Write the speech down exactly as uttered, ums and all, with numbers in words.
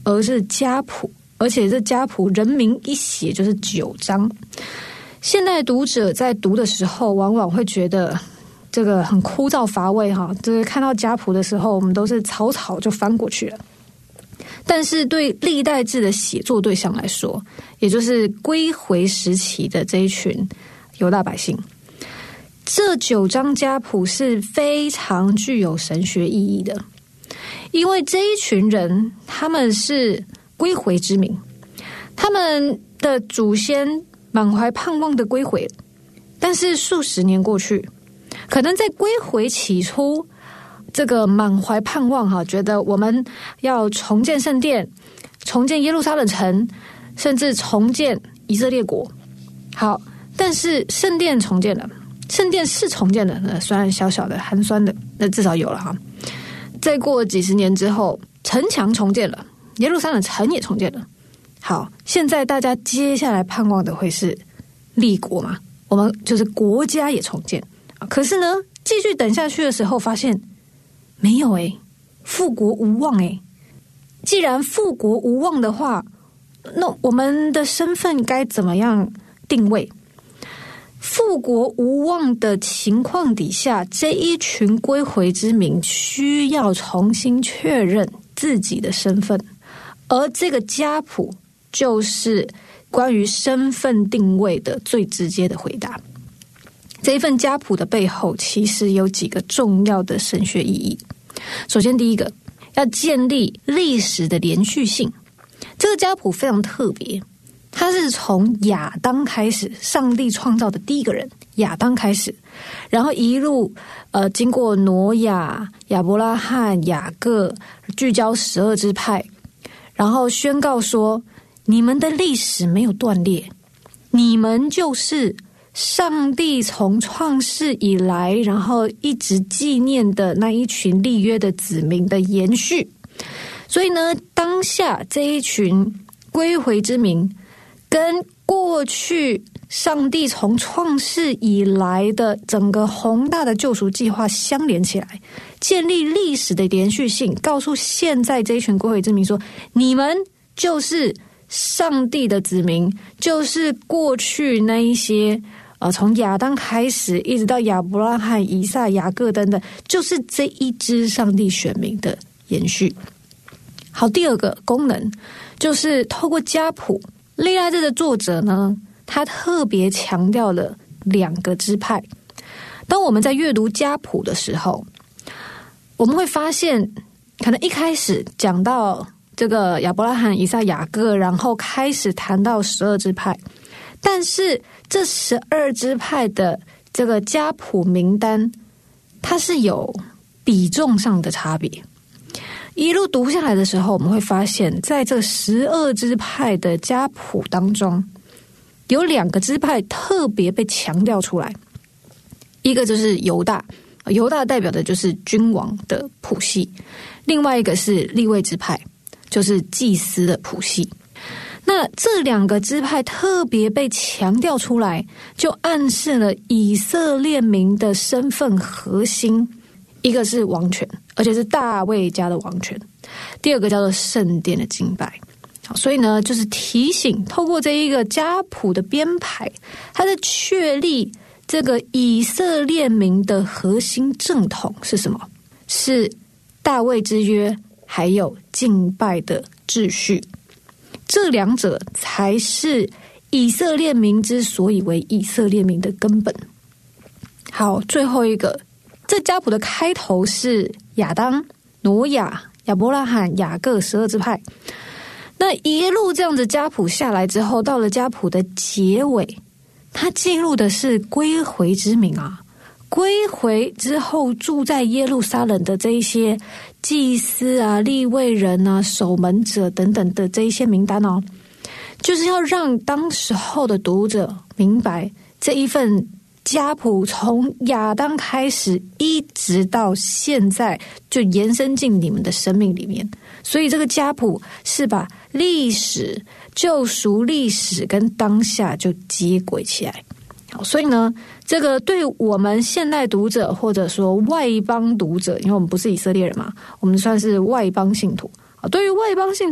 而是家谱，而且这家谱人名一写就是九章。现代读者在读的时候，往往会觉得这个很枯燥乏味哈，就是看到家谱的时候，我们都是草草就翻过去了。但是对历代志的写作对象来说，也就是归回时期的这一群犹大百姓，这九章家谱是非常具有神学意义的，因为这一群人他们是归回之民，他们的祖先满怀盼望的归回，但是数十年过去，可能在归回起初，这个满怀盼望哈，觉得我们要重建圣殿，重建耶路撒冷城，甚至重建以色列国。好，但是圣殿重建了，圣殿是重建了，那虽然小小的寒酸的，那至少有了哈。再过几十年之后，城墙重建了，耶路撒冷城也重建了。好，现在大家接下来盼望的会是立国嘛？我们就是国家也重建。可是呢，继续等下去的时候，发现没有诶，复国无望诶。既然复国无望的话，那我们的身份该怎么样定位？复国无望的情况底下，这一群归回之民需要重新确认自己的身份，而这个家谱就是关于身份定位的最直接的回答。这一份家谱的背后其实有几个重要的神学意义。首先第一个，要建立历史的连续性。这个家谱非常特别，它是从亚当开始，上帝创造的第一个人亚当开始，然后一路呃经过挪亚、亚伯拉罕、雅各，聚焦十二支派，然后宣告说，你们的历史没有断裂，你们就是上帝从创世以来，然后一直纪念的那一群立约的子民的延续。所以呢，当下这一群归回之民跟过去上帝从创世以来的整个宏大的救赎计划相连起来，建立历史的连续性，告诉现在这一群归回之民说，你们就是上帝的子民，就是过去那一些呃，从亚当开始一直到亚伯拉罕、以撒、雅各等等，就是这一支上帝选民的延续。好，第二个功能就是透过家谱，历代志的作者呢，他特别强调了两个支派。当我们在阅读家谱的时候，我们会发现，可能一开始讲到这个亚伯拉罕、以撒、雅各，然后开始谈到十二支派，但是这十二支派的这个家谱名单，它是有比重上的差别。一路读下来的时候，我们会发现，在这十二支派的家谱当中，有两个支派特别被强调出来。一个就是犹大，犹大代表的就是君王的谱系；另外一个是利未支派，就是祭司的谱系。那这两个支派特别被强调出来，就暗示了以色列民的身份核心，一个是王权，而且是大卫家的王权；第二个叫做圣殿的敬拜。好，所以呢，就是提醒，透过这一个家谱的编排，它的确立这个以色列民的核心正统是什么？是大卫之约，还有敬拜的秩序。这两者才是以色列民之所以为以色列民的根本。好，最后一个，这家谱的开头是亚当、挪亚、亚伯拉罕、雅各十二支派。那一路这样子家谱下来之后，到了家谱的结尾，它记录的是归回之民啊，归回之后住在耶路撒冷的这一些祭司啊、利未人啊、守门者等等的这一些名单哦，就是要让当时候的读者明白，这一份家谱从亚当开始一直到现在就延伸进你们的生命里面。所以这个家谱是把历史、救赎历史跟当下就接轨起来。好，所以呢，这个对我们现代读者或者说外邦读者，因为我们不是以色列人嘛，我们算是外邦信徒。对于外邦信徒